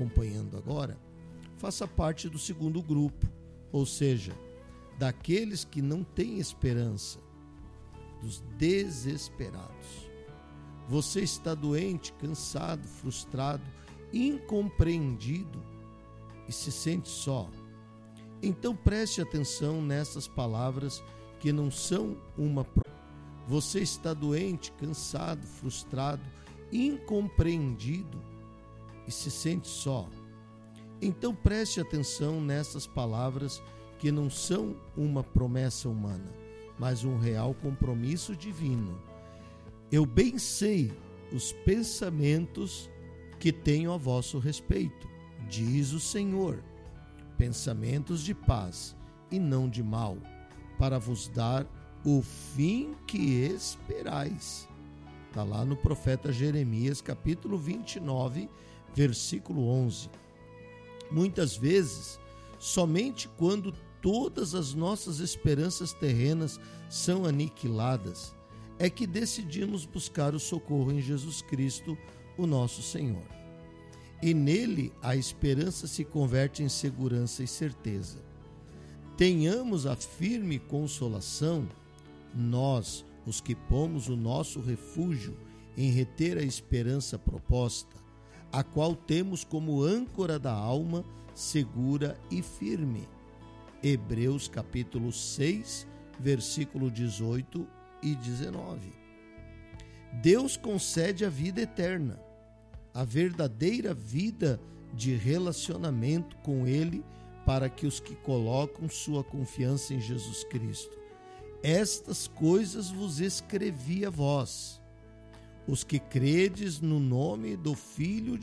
acompanhando agora, faça parte do segundo grupo, ou seja, daqueles que não têm esperança, dos desesperados. Você está doente, cansado, frustrado, incompreendido e se sente só. Então preste atenção nessas palavras que não são uma promessa. Você está doente, cansado, frustrado, incompreendido e se sente só. Então preste atenção nessas palavras que não são uma promessa humana, mas um real compromisso divino. Eu bem sei os pensamentos que tenho a vosso respeito, diz o Senhor, pensamentos de paz e não de mal, para vos dar o fim que esperais. Está lá no profeta Jeremias, capítulo 29, versículo 11. Muitas vezes, somente quando todas as nossas esperanças terrenas são aniquiladas, é que decidimos buscar o socorro em Jesus Cristo, o nosso Senhor. E nele a esperança se converte em segurança e certeza. Tenhamos a firme consolação, nós, os que pomos o nosso refúgio em reter a esperança proposta, a qual temos como âncora da alma segura e firme. Hebreus capítulo 6, versículo 18 e 19. Deus concede a vida eterna, a verdadeira vida de relacionamento com Ele para que os que colocam sua confiança em Jesus Cristo. Estas coisas vos escrevi a vós, os que credes no nome do Filho de